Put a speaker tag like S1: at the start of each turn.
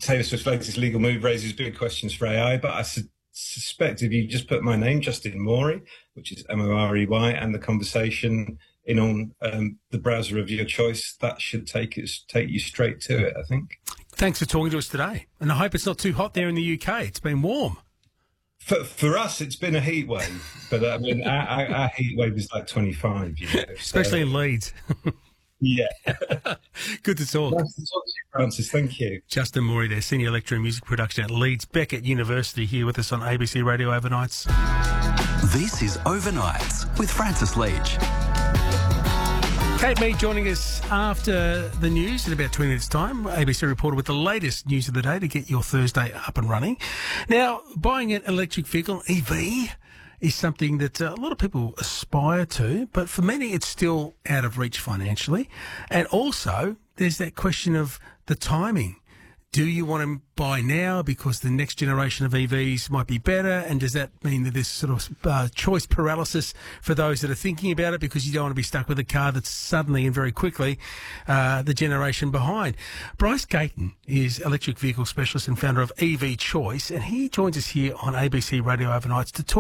S1: Taylor Swift's latest legal move raises big questions for AI, but I suspect if you just put my name, Justin Morey, which is Morey, and the conversation in on the browser of your choice, that should take you straight to it, I think.
S2: Thanks for talking to us today. And I hope it's not too hot there in the UK. It's been warm.
S1: For us, it's been a heat wave, but I mean, our heat wave is like 25,
S2: Especially in Leeds.
S1: Yeah.
S2: Good to talk.
S1: Nice to talk to you, Francis. Thank you.
S2: Justin Morey there, Senior Lecturer in Music Production at Leeds Beckett University, here with us on ABC Radio Overnights.
S3: This is Overnights with Francis Leach.
S2: Kate Mead joining us after the news in about 20 minutes' time. ABC reporter with the latest news of the day to get your Thursday up and running. Now, buying an electric vehicle, EV, is something that a lot of people aspire to, but for many it's still out of reach financially. And also, there's that question of the timing. Do you want to buy now because the next generation of EVs might be better? And does that mean that there's sort of choice paralysis for those that are thinking about it because you don't want to be stuck with a car that's suddenly and very quickly the generation behind? Bryce Gayton is electric vehicle specialist and founder of EV Choice, and he joins us here on ABC Radio Overnights to talk